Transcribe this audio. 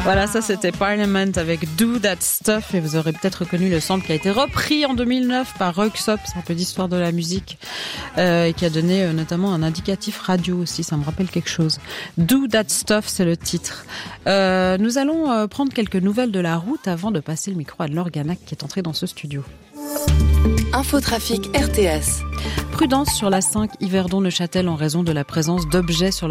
Voilà, ça c'était Parliament avec Do That Stuff, et vous aurez peut-être reconnu le sample qui a été repris en 2009 par Röyksopp, c'est un peu d'histoire de la musique, et qui a donné notamment un indicatif radio aussi, ça me rappelle quelque chose. Do That Stuff, c'est le titre. Nous allons prendre quelques nouvelles de la route avant de passer le micro à Lorganac qui est entré dans ce studio. Infotrafic RTS. Prudence sur la 5 Yverdon-Neuchâtel en raison de la présence d'objets sur